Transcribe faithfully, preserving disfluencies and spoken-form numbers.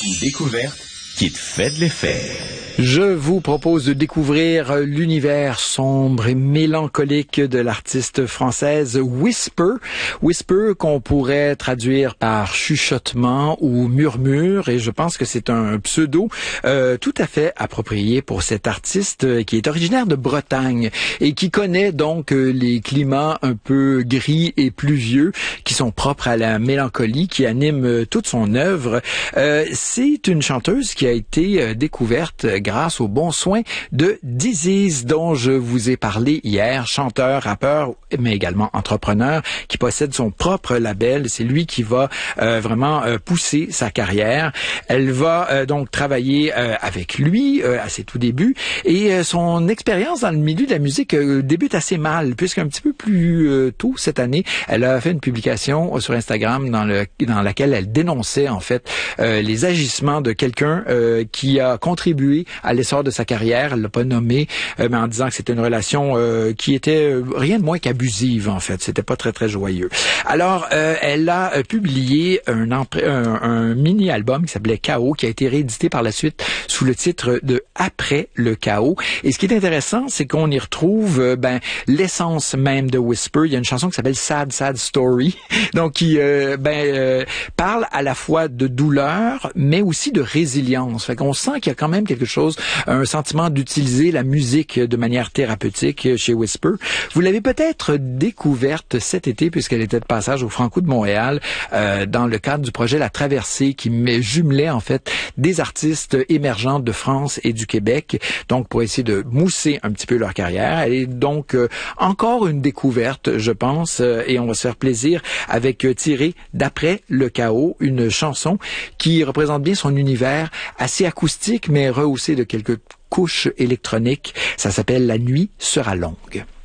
Une découverte qui te fait de l'effet. Je vous propose de découvrir l'univers sombre et mélancolique de l'artiste française Whisper. Whisper qu'on pourrait traduire par chuchotement ou murmure, et je pense que c'est un pseudo euh, tout à fait approprié pour cet artiste qui est originaire de Bretagne et qui connaît donc les climats un peu gris et pluvieux qui sont propres à la mélancolie, qui animent toute son œuvre. Euh, c'est une chanteuse qui a été découverte grâce aux bons soins de Disease, dont je vous ai parlé hier, chanteur, rappeur, mais également entrepreneur, qui possède son propre label. C'est lui qui va euh, vraiment euh, pousser sa carrière. Elle va euh, donc travailler euh, avec lui euh, à ses tout débuts, et euh, son expérience dans le milieu de la musique euh, débute assez mal, puisqu'un petit peu plus euh, tôt cette année, elle a fait une publication sur Instagram dans, le, dans laquelle elle dénonçait en fait euh, les agissements de quelqu'un euh, qui a contribué à l'essor de sa carrière. Elle l'a pas nommé, euh, mais en disant que c'était une relation euh, qui était euh, rien de moins qu'abusive, en fait. C'était pas très, très joyeux. Alors, euh, elle a euh, publié un, un, un mini-album qui s'appelait Chaos, qui a été réédité par la suite sous le titre de Après le chaos. Et ce qui est intéressant, c'est qu'on y retrouve euh, ben l'essence même de Whisper. Il y a une chanson qui s'appelle Sad, Sad Story, donc qui euh, ben euh, parle à la fois de douleur, mais aussi de résilience. Fait qu'on sent qu'il y a quand même quelque chose, un sentiment d'utiliser la musique de manière thérapeutique chez Whisper. Vous l'avez peut-être découverte cet été puisqu'elle était de passage au Franco de Montréal euh, dans le cadre du projet La Traversée qui jumelait en fait des artistes émergents de France et du Québec, donc pour essayer de mousser un petit peu leur carrière. Elle est donc euh, encore une découverte, je pense, euh, et on va se faire plaisir avec euh, tiré d'Après le chaos, une chanson qui représente bien son univers assez acoustique mais rehaussé de quelques couches électroniques. Ça s'appelle La nuit sera longue.